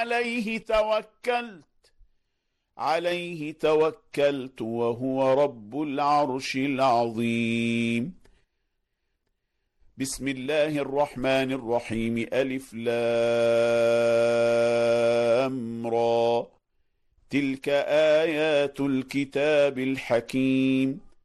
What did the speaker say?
عليه توكلت وهو رب العرش العظيم. بسم الله الرحمن الرحيم. ألف لام را، تلك آيات الكتاب الحكيم.